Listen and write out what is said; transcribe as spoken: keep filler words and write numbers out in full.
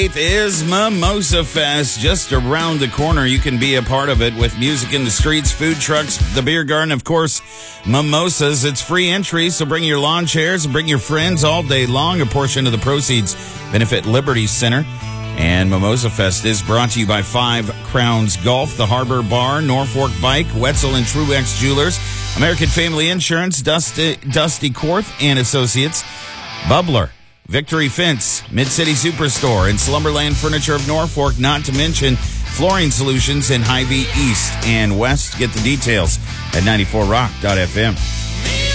eighth is Mimosa Fest, just around the corner. You can be a part of it with music in the streets, food trucks, the beer garden, of course, mimosas. It's free entry, so bring your lawn chairs and bring your friends all day long. A portion of the proceeds benefit Liberty Center. And Mimosa Fest is brought to you by Five Crowns Golf, the Harbor Bar, Norfolk Bike, Wetzel and Truex Jewelers, American Family Insurance, Dusty, Dusty Korth and Associates, Bubbler, Victory Fence, Mid-City Superstore, and Slumberland Furniture of Norfolk, not to mention Flooring Solutions in Hy-Vee East and West. Get the details at ninety-four rock dot f m.